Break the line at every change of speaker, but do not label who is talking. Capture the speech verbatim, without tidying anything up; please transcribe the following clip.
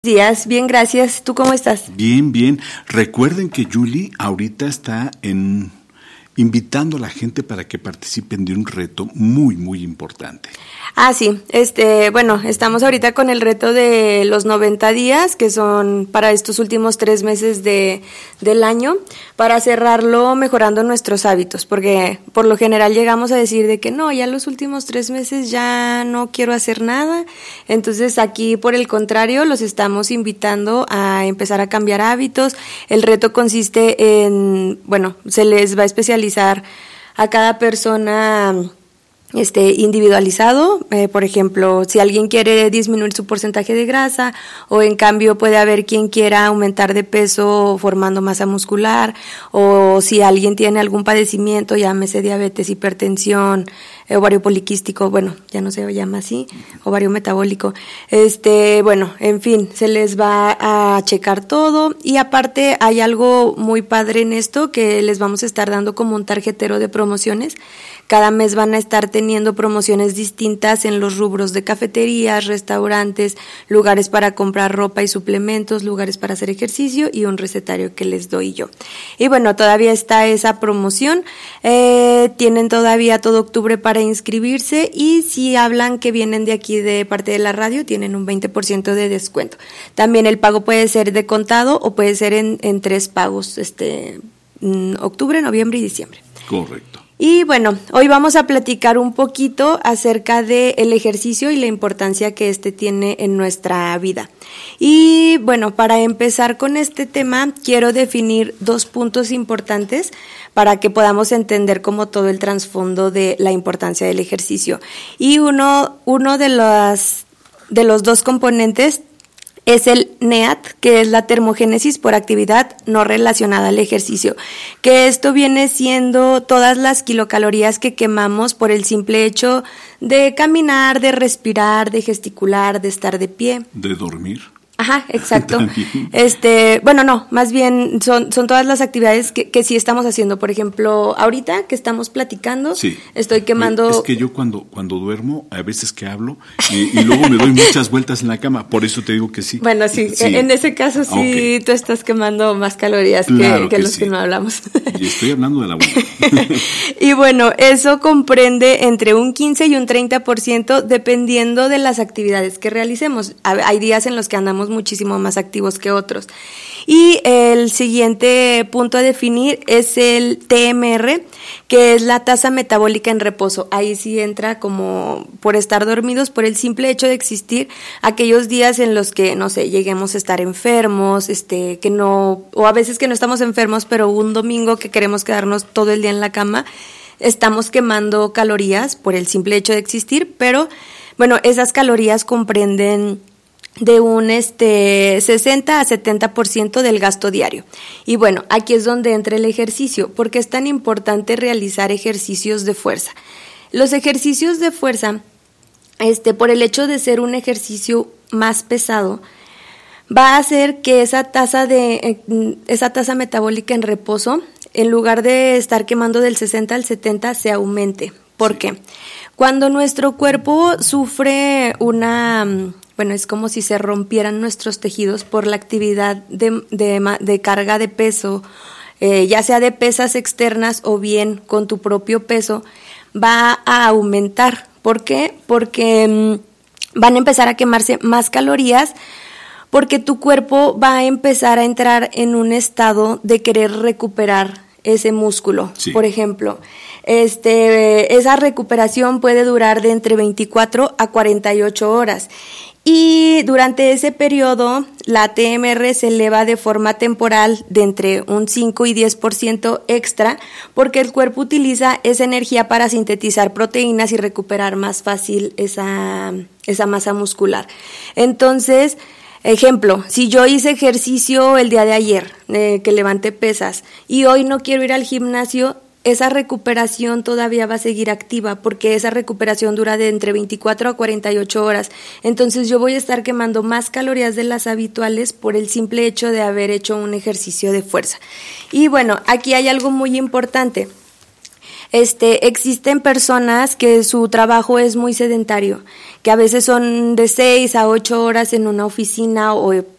Días, bien, gracias. ¿Tú cómo estás?
Bien, bien. Recuerden que Julie ahorita está en invitando a la gente para que participen de un reto muy, muy importante.
Ah, sí. Este, bueno, estamos ahorita con el reto de los noventa días, que son para estos últimos tres meses de, del año, para cerrarlo mejorando nuestros hábitos, porque por lo general llegamos a decir de que no, ya los últimos tres meses ya no quiero hacer nada. Entonces aquí, por el contrario, los estamos invitando a empezar a cambiar hábitos. El reto consiste en, bueno, se les va a especializar a cada persona este individualizado, eh, por ejemplo, si alguien quiere disminuir su porcentaje de grasa, o en cambio puede haber quien quiera aumentar de peso formando masa muscular, o si alguien tiene algún padecimiento, llámese diabetes, hipertensión, eh, ovario poliquístico, bueno, ya no se llama así, ovario metabólico, este, bueno, en fin, se les va a checar todo, y aparte hay algo muy padre en esto, que les vamos a estar dando como un tarjetero de promociones. Cada mes van a estar teniendo promociones distintas en los rubros de cafeterías, restaurantes, lugares para comprar ropa y suplementos, lugares para hacer ejercicio y un recetario que les doy yo. Y bueno, todavía está esa promoción, eh, tienen todavía todo octubre para inscribirse, y si hablan que vienen de aquí de parte de la radio, tienen un veinte por ciento de descuento. También el pago puede ser de contado o puede ser en, en tres pagos, este, octubre, noviembre y diciembre.
Correcto.
Y bueno, hoy vamos a platicar un poquito acerca del ejercicio y la importancia que este tiene en nuestra vida. Y bueno, para empezar con este tema, quiero definir dos puntos importantes para que podamos entender como todo el trasfondo de la importancia del ejercicio. Y uno, uno de los, de los dos componentes es el N E A T, que es la termogénesis por actividad no relacionada al ejercicio, que esto viene siendo todas las kilocalorías que quemamos por el simple hecho de caminar, de respirar, de gesticular, de estar de pie.
De dormir.
Ajá, exacto. Este, bueno, no, más bien son, son todas las actividades que, que sí estamos haciendo. Por ejemplo, ahorita que estamos platicando,
sí.
Estoy quemando.
Es que yo cuando, cuando duermo, a veces que hablo, y, y luego me doy muchas vueltas en la cama, por eso te digo que sí.
Bueno, sí, sí. En ese caso sí, okay. Tú estás quemando más calorías
claro
que, que,
que
los
sí.
que no hablamos.
Y estoy hablando de la buena.
Y bueno, eso comprende entre un quince y un treinta por ciento dependiendo de las actividades que realicemos. Hay días en los que andamos muchísimo más activos que otros. Y el siguiente punto a definir es el T M R, que es la tasa metabólica en reposo. Ahí sí entra como por estar dormidos, por el simple hecho de existir, aquellos días en los que, no sé, lleguemos a estar enfermos, este, que no, o a veces que no estamos enfermos, pero un domingo que queremos quedarnos todo el día en la cama, estamos quemando calorías por el simple hecho de existir, pero bueno, esas calorías comprenden de un este sesenta a setenta por ciento del gasto diario. Y bueno, aquí es donde entra el ejercicio, porque es tan importante realizar ejercicios de fuerza. Los ejercicios de fuerza, este, por el hecho de ser un ejercicio más pesado, va a hacer que esa tasa de esa tasa metabólica en reposo, en lugar de estar quemando del sesenta al setenta, se aumente. ¿Por qué? Cuando nuestro cuerpo sufre una, bueno, es como si se rompieran nuestros tejidos por la actividad de, de, de carga de peso, eh, ya sea de pesas externas o bien con tu propio peso, va a aumentar. ¿Por qué? Porque mmm, van a empezar a quemarse más calorías, porque tu cuerpo va a empezar a entrar en un estado de querer recuperar ese músculo, sí. Por ejemplo. Este, esa recuperación puede durar de entre veinticuatro a cuarenta y ocho horas. Y durante ese periodo, la T M R se eleva de forma temporal de entre un cinco y diez por ciento extra, porque el cuerpo utiliza esa energía para sintetizar proteínas y recuperar más fácil esa, esa masa muscular. Entonces, ejemplo, si yo hice ejercicio el día de ayer, eh, que levanté pesas, y hoy no quiero ir al gimnasio, esa recuperación todavía va a seguir activa, porque esa recuperación dura de entre veinticuatro a cuarenta y ocho horas. Entonces yo voy a estar quemando más calorías de las habituales por el simple hecho de haber hecho un ejercicio de fuerza. Y bueno, aquí hay algo muy importante. Este, existen personas que su trabajo es muy sedentario, que a veces son de seis a ocho horas en una oficina o